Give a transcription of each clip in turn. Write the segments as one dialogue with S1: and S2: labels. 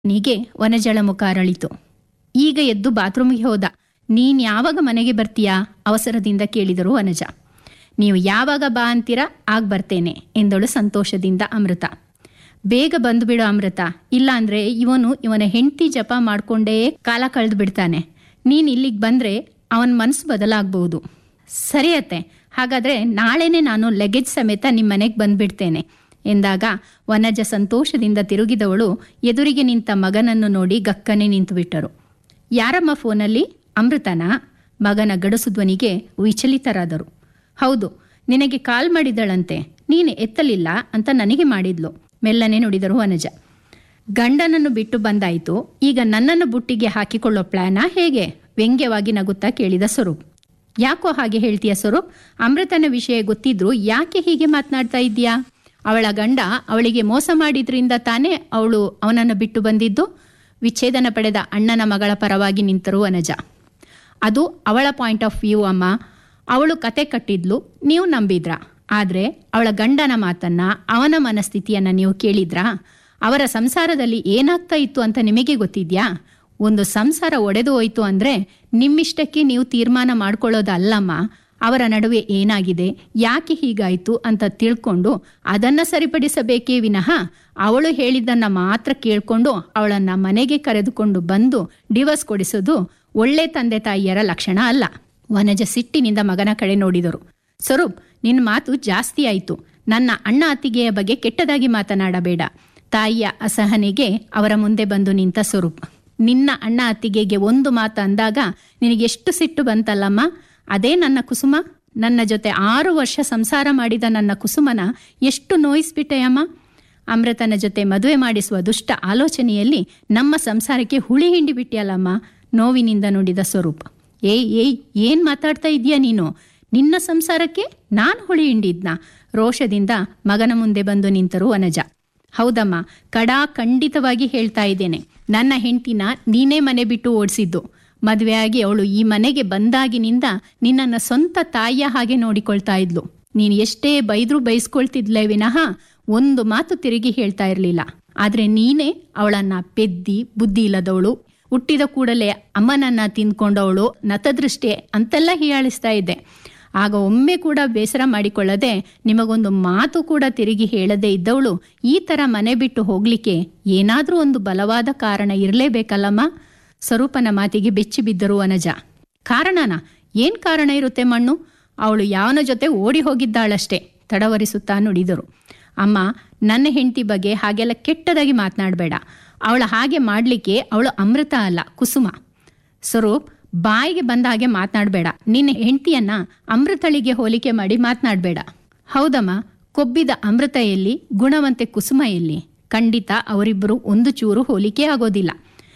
S1: ನಿಗೆ ವನಜಳ ಮುಖ ಅರಳಿತು. ಈಗ ಎದ್ದು ಬಾತ್ರೂಮಿಗೆ ಹೋದ. ನೀನ್ ಯಾವಾಗ ಮನೆಗೆ ಬರ್ತೀಯಾ? ಅವಸರದಿಂದ ಕೇಳಿದರು ವನಜ. ನೀವು ಯಾವಾಗ ಬಾ ಅಂತೀರಾ ಆಗ ಬರ್ತೇನೆ ಎಂದಳು ಸಂತೋಷದಿಂದ ಅಮೃತ. ಬೇಗ ಬಂದು ಬಿಡು ಅಮೃತ, ಇಲ್ಲಾಂದ್ರೆ ಇವನ ಹೆಂಡತಿ ಜಪ ಮಾಡ್ಕೊಂಡೇ ಕಾಲ ಕಳೆದು ಬಿಡ್ತಾನೆ. ನೀನ್ ಇಲ್ಲಿಗೆ ಬಂದ್ರೆ ಅವನ ಮನಸ್ಸು ಬದಲಾಗಬಹುದು. ಸರಿ ಅತ್ತೆ, ಹಾಗಾದ್ರೆ ನಾಳೆನೆ ನಾನು ಲಗೇಜ್ ಸಮೇತ ನಿಮ್ಮ ಮನೆಗೆ ಬಂದ್ಬಿಡ್ತೇನೆ ಎಂದಾಗ ವನಜ ಸಂತೋಷದಿಂದ ತಿರುಗಿದವಳು ಎದುರಿಗೆ ನಿಂತ ಮಗನನ್ನು ನೋಡಿ ಗಕ್ಕನೆ ನಿಂತು ಬಿಟ್ಟರು. ಯಾರಮ್ಮ ಫೋನಲ್ಲಿ? ಅಮೃತನಾ? ಮಗನ ಗಡಸು ಧ್ವನಿಗೆ ವಿಚಲಿತರಾದರು. ಹೌದು, ನಿನಗೆ ಕಾಲ್ ಮಾಡಿದಳಂತೆ, ನೀನು ಎತ್ತಲಿಲ್ಲ ಅಂತ ನನಗೆ ಮಾಡಿದ್ಲು, ಮೆಲ್ಲನೆ ನುಡಿದರು ವನಜ. ಗಂಡನನ್ನು ಬಿಟ್ಟು ಬಂದಾಯಿತು, ಈಗ ನನ್ನನ್ನು ಬುಟ್ಟಿಗೆ ಹಾಕಿಕೊಳ್ಳೋ ಪ್ಲಾನಾ ಹೇಗೆ? ವ್ಯಂಗ್ಯವಾಗಿ ನಗುತ್ತಾ ಕೇಳಿದ ಸ್ವರೂಪ್. ಯಾಕೋ ಹಾಗೆ ಹೇಳ್ತೀಯ ಸ್ವರೂಪ್? ಅಮೃತನ ವಿಷಯ ಗೊತ್ತಿದ್ರು ಯಾಕೆ ಹೀಗೆ ಮಾತನಾಡ್ತಾ ಇದ್ದೀಯಾ? ಅವಳ ಗಂಡ ಅವಳಿಗೆ ಮೋಸ ಮಾಡಿದ್ರಿಂದ ತಾನೇ ಅವಳು ಅವನನ್ನು ಬಿಟ್ಟು ಬಂದಿದ್ದು. ವಿಚ್ಛೇದನ ಪಡೆದ ಅಣ್ಣನ ಮಗಳ ಪರವಾಗಿ ನಿಂತರು ವನಜ. ಅದು ಅವಳ ಪಾಯಿಂಟ್ ಆಫ್ ವ್ಯೂ ಅಮ್ಮ. ಅವಳು ಕತೆ ಕಟ್ಟಿದ್ಲು, ನೀವು ನಂಬಿದ್ರಾ? ಆದರೆ ಅವಳ ಗಂಡನ ಮಾತನ್ನ, ಅವನ ಮನಸ್ಥಿತಿಯನ್ನು ನೀವು ಕೇಳಿದ್ರಾ? ಅವರ ಸಂಸಾರದಲ್ಲಿ ಏನಾಗ್ತಾ ಇತ್ತು ಅಂತ ನಿಮಗೆ ಗೊತ್ತಿದ್ಯಾ? ಒಂದು ಸಂಸಾರ ಒಡೆದು ಹೋಯ್ತು ಅಂದರೆ ನಿಮ್ಮಿಷ್ಟಕ್ಕೆ ನೀವು ತೀರ್ಮಾನ ಮಾಡ್ಕೊಳ್ಳೋದಲ್ಲಮ್ಮ. ಅವರ ನಡುವೆ ಏನಾಗಿದೆ, ಯಾಕೆ ಹೀಗಾಯಿತು ಅಂತ ತಿಳ್ಕೊಂಡು ಅದನ್ನು ಸರಿಪಡಿಸಬೇಕೇ ವಿನಃ ಅವಳು ಹೇಳಿದ್ದನ್ನು ಮಾತ್ರ ಕೇಳಿಕೊಂಡು ಅವಳನ್ನು ಮನೆಗೆ ಕರೆದುಕೊಂಡು ಬಂದು ಡಿವೋರ್ಸ್ ಕೊಡಿಸೋದು ಒಳ್ಳೆ ತಂದೆ ತಾಯಿಯರ ಲಕ್ಷಣ ಅಲ್ಲ. ವನಜ ಸಿಟ್ಟಿನಿಂದ ಮಗನ ಕಡೆ ನೋಡಿದರು. ಸ್ವರೂಪ್, ನಿನ್ನ ಮಾತು ಜಾಸ್ತಿ ಆಯಿತು. ನನ್ನ ಅಣ್ಣ ಅತ್ತಿಗೆಯ ಬಗ್ಗೆ ಕೆಟ್ಟದಾಗಿ ಮಾತನಾಡಬೇಡ. ತಾಯಿಯ ಅಸಹನೆಗೆ ಅವರ ಮುಂದೆ ಬಂದು ನಿಂತ ಸ್ವರೂಪ್. ನಿನ್ನ ಅಣ್ಣ ಅತ್ತಿಗೆಗೆ ಒಂದು ಮಾತು ಅಂದಾಗ ನಿನಗೆಷ್ಟು ಸಿಟ್ಟು ಬಂತಲ್ಲಮ್ಮ? ಅದೇ ನನ್ನ ಕುಸುಮ. ನನ್ನ ಜೊತೆ 6 ವರ್ಷ ಸಂಸಾರ ಮಾಡಿದ ನನ್ನ ಕುಸುಮನ ಎಷ್ಟು ನೋಯಿಸ್ಬಿಟ್ಟೆಯಮ್ಮ. ಅಮೃತನ ಜೊತೆ ಮದುವೆ ಮಾಡಿಸುವ ದುಷ್ಟ ಆಲೋಚನೆಯಲ್ಲಿ ನಮ್ಮ ಸಂಸಾರಕ್ಕೆ ಹುಳಿ ಹಿಂಡಿ ಬಿಟ್ಟಿಯಲ್ಲಮ್ಮ. ನೋವಿನಿಂದ ನುಡಿದ ಸ್ವರೂಪ್. ಏಯ್ ಏನ್ ಮಾತಾಡ್ತಾ ಇದೀಯ ನೀನು? ನಿನ್ನ ಸಂಸಾರಕ್ಕೆ ನಾನು ಹುಳಿ ಹಿಂಡಿದ್ನಾ? ರೋಷದಿಂದ ಮಗನ ಮುಂದೆ ಬಂದು ನಿಂತರು ವನಜ. ಹೌದಮ್ಮ, ಖಂಡಿತವಾಗಿ ಹೇಳ್ತಾ ಇದ್ದೇನೆ. ನನ್ನ ಹೆಂಡತಿನ ನೀನೇ ಮನೆ ಬಿಟ್ಟು ಓಡಿಸಿದ್ದು. ಮದುವೆಯಾಗಿ ಅವಳು ಈ ಮನೆಗೆ ಬಂದಾಗಿನಿಂದ ನಿನ್ನನ್ನು ಸ್ವಂತ ತಾಯಿಯ ಹಾಗೆ ನೋಡಿಕೊಳ್ತಾ ಇದ್ಲು. ನೀನು ಎಷ್ಟೇ ಬೈದ್ರೂ ಬೈಸ್ಕೊಳ್ತಿದ್ಲೇ ವಿನಃ ಒಂದು ಮಾತು ತಿರುಗಿ ಹೇಳ್ತಾ ಇರಲಿಲ್ಲ. ಆದರೆ ನೀನೇ ಅವಳನ್ನ ಪೆದ್ದಿ, ಬುದ್ಧಿ ಇಲ್ಲದವಳು, ಹುಟ್ಟಿದ ಕೂಡಲೇ ಅಮ್ಮನನ್ನ ತಿಂದ್ಕೊಂಡವಳು, ನತದೃಷ್ಟಿ ಅಂತೆಲ್ಲ ಹೀಯಾಳಿಸ್ತಾ ಇದ್ದೆ. ಆಗ ಒಮ್ಮೆ ಕೂಡ ಬೇಸರ ಮಾಡಿಕೊಳ್ಳದೆ, ನಿಮಗೊಂದು ಮಾತು ಕೂಡ ತಿರುಗಿ ಹೇಳದೇ ಇದ್ದವಳು ಈ ಥರ ಮನೆ ಬಿಟ್ಟು ಹೋಗ್ಲಿಕ್ಕೆ ಏನಾದರೂ ಒಂದು ಬಲವಾದ ಕಾರಣ ಇರಲೇಬೇಕಲ್ಲಮ್ಮ. ಸ್ವರೂಪನ ಮಾತಿಗೆ ಬೆಚ್ಚಿ ಬಿದ್ದರು ವನಜ. ಕಾರಣನಾ? ಏನ್ ಕಾರಣ ಇರುತ್ತೆ ಮಣ್ಣು? ಅವಳು ಯಾವನ ಜೊತೆ ಓಡಿ ಹೋಗಿದ್ದಾಳಷ್ಟೇ, ತಡವರಿಸುತ್ತಾ ನುಡಿದರು. ಅಮ್ಮ, ನನ್ನ ಹೆಂಡತಿ ಬಗ್ಗೆ ಹಾಗೆಲ್ಲ ಕೆಟ್ಟದಾಗಿ ಮಾತನಾಡಬೇಡ. ಅವಳ ಹಾಗೆ ಮಾಡಲಿಕ್ಕೆ ಅವಳು ಅಮೃತ ಅಲ್ಲ, ಕುಸುಮ. ಸ್ವರೂಪ್, ಬಾಯಿಗೆ ಬಂದ ಹಾಗೆ ಮಾತನಾಡಬೇಡ. ನಿನ್ನ ಹೆಂಡತಿಯನ್ನ ಅಮೃತಳಿಗೆ ಹೋಲಿಕೆ ಮಾಡಿ ಮಾತನಾಡಬೇಡ. ಹೌದಮ್ಮ, ಕೊಬ್ಬಿದ ಅಮೃತ ಎಲ್ಲಿ, ಗುಣವಂತೆ ಕುಸುಮ ಎಲ್ಲಿ? ಖಂಡಿತ ಅವರಿಬ್ಬರು ಒಂದು ಚೂರು ಹೋಲಿಕೆ ಆಗೋದಿಲ್ಲ.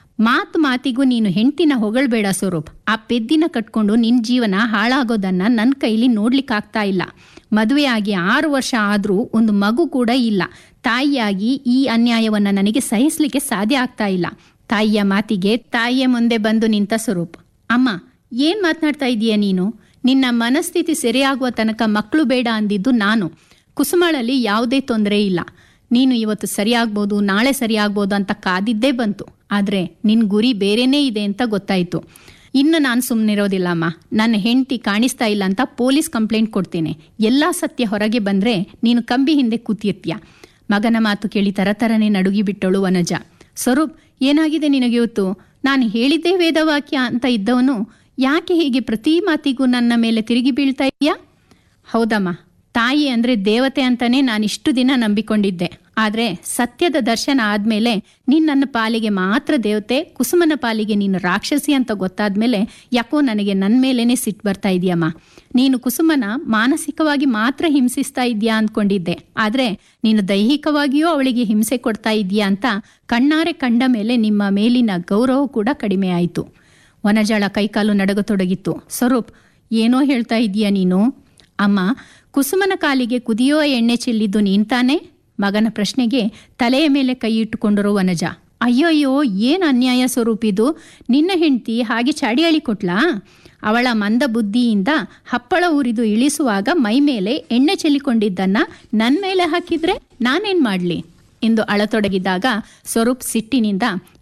S1: ಮಾತಿಗೂ ನೀನು ಹೆಂಡತಿನ ಹೊಗಳ್ಬೇಡ ಸ್ವರೂಪ್. ಆ ಪೆದ್ದಿನ ಕಟ್ಕೊಂಡು ನಿನ್ನ ಜೀವನ ಹಾಳಾಗೋದನ್ನ ನನ್ನ ಕೈಲಿ ನೋಡ್ಲಿಕ್ಕಾಗ್ತಾ ಇಲ್ಲ. ಮದುವೆಯಾಗಿ 6 ವರ್ಷ ಆದರೂ ಒಂದು ಮಗು ಕೂಡ ಇಲ್ಲ. ತಾಯಿಯಾಗಿ ಈ ಅನ್ಯಾಯವನ್ನು ನನಗೆ ಸಹಿಸಲಿಕ್ಕೆ ಸಾಧ್ಯ ಆಗ್ತಾ ಇಲ್ಲ. ತಾಯಿಯ ಮಾತಿಗೆ ತಾಯಿಯ ಮುಂದೆ ಬಂದು ನಿಂತ ಸ್ವರೂಪ್. ಅಮ್ಮ, ಏನ್ ಮಾತನಾಡ್ತಾ ಇದೀಯ ನೀನು? ನಿನ್ನ ಮನಸ್ಥಿತಿ ಸರಿಯಾಗುವ ತನಕ ಮಕ್ಕಳು ಬೇಡ ಅಂದಿದ್ದು ನಾನು. ಕುಸುಮಳಲ್ಲಿ ಯಾವುದೇ ತೊಂದರೆ ಇಲ್ಲ. ನೀನು ಇವತ್ತು ಸರಿಯಾಗ್ಬೋದು, ನಾಳೆ ಸರಿಯಾಗ್ಬೋದು ಅಂತ ಕಾದಿದ್ದೇ ಬಂತು. ಆದರೆ ನಿನ್ನ ಗುರಿ ಬೇರೆನೇ ಇದೆ ಅಂತ ಗೊತ್ತಾಯಿತು. ಇನ್ನು ನಾನು ಸುಮ್ಮನಿರೋದಿಲ್ಲ ಅಮ್ಮ. ನನ್ನ ಹೆಂಡತಿ ಕಾಣಿಸ್ತಾ ಇಲ್ಲ ಅಂತ ಪೊಲೀಸ್ ಕಂಪ್ಲೇಂಟ್ ಕೊಡ್ತೇನೆ. ಎಲ್ಲ ಸತ್ಯ ಹೊರಗೆ ಬಂದರೆ ನೀನು ಕಂಬಿ ಹಿಂದೆ ಕೂತಿರ್ತೀಯ. ಮಗನ ಮಾತು ಕೇಳಿ ತರತರನೆ ನಡುಗಿ ಬಿಟ್ಟಳು ವನಜ. ಸ್ವರೂಪ್, ಏನಾಗಿದೆ ನಿನಗೆ ಇವತ್ತು? ನಾನು ಹೇಳಿದ್ದೇ ವೇದವಾಕ್ಯ ಅಂತ ಇದ್ದವನು ಯಾಕೆ ಹೀಗೆ ಪ್ರತಿ ಮಾತಿಗೂ ನನ್ನ ಮೇಲೆ ತಿರುಗಿ ಬೀಳ್ತಾ ಇದೆಯಾ? ಹೌದಮ್ಮ, ತಾಯಿ ಅಂದರೆ ದೇವತೆ ಅಂತಾನೆ ನಾನಿಷ್ಟು ದಿನ ನಂಬಿಕೊಂಡಿದ್ದೆ. ಆದರೆ ಸತ್ಯದ ದರ್ಶನ ಆದಮೇಲೆ ನೀನು ನನ್ನ ಪಾಲಿಗೆ ಮಾತ್ರ ದೇವತೆ, ಕುಸುಮನ ಪಾಲಿಗೆ ನೀನು ರಾಕ್ಷಸಿ ಅಂತ ಗೊತ್ತಾದ್ಮೇಲೆ ಯಾಕೋ ನನಗೆ ನನ್ನ ಮೇಲೇನೆ ಸಿಟ್ಟು ಬರ್ತಾ ಇದೆಯಮ್ಮ. ನೀನು ಕುಸುಮನ ಮಾನಸಿಕವಾಗಿ ಮಾತ್ರ ಹಿಂಸಿಸ್ತಾ ಇದೆಯಾ ಅಂದ್ಕೊಂಡಿದ್ದೆ. ಆದರೆ ನೀನು ದೈಹಿಕವಾಗಿಯೂ ಅವಳಿಗೆ ಹಿಂಸೆ ಕೊಡ್ತಾ ಇದೆಯಾ ಅಂತ ಕಣ್ಣಾರೆ ಕಂಡ ಮೇಲೆ ನಿಮ್ಮ ಮೇಲಿನ ಗೌರವ ಕೂಡ ಕಡಿಮೆ ಆಯಿತು. ವನಜಳ ಕೈಕಾಲು ನಡಗತೊಡಗಿತ್ತು. ಸ್ವರೂಪ್, ಏನೋ ಹೇಳ್ತಾ ಇದೀಯ ನೀನು? ಅಮ್ಮ, ಕುಸುಮನ ಕಾಲಿಗೆ ಕುದಿಯೋ ಎಣ್ಣೆ ಚೆಲ್ಲಿದ್ದು ನೀನ್ತಾನೆ? ಮಗನ ಪ್ರಶ್ನೆಗೆ ತಲೆಯ ಮೇಲೆ ಕೈ ಇಟ್ಟುಕೊಂಡರು ವನಜ. ಅಯ್ಯೋಯ್ಯೋ, ಏನು ಅನ್ಯಾಯ ಸ್ವರೂಪಿದು. ನಿನ್ನ ಹೆಂಡತಿ ಹಾಗೆ ಚಾಡಿಯಾಳಿ ಕೊಟ್ಲಾ? ಅವಳ ಮಂದ ಬುದ್ಧಿಯಿಂದ ಹಪ್ಪಳ ಉರಿದು ಇಳಿಸುವಾಗ ಮೈ ಮೇಲೆ ಎಣ್ಣೆ ಚೆಲ್ಲಿಕೊಂಡಿದ್ದನ್ನ ನನ್ನ ಮೇಲೆ ಹಾಕಿದ್ರೆ ನಾನೇನ್ ಮಾಡ್ಲಿ ಎಂದು ಅಳತೊಡಗಿದಾಗ ಸ್ವರೂಪ್ ಸಿಟ್ಟಿನಿಂದ,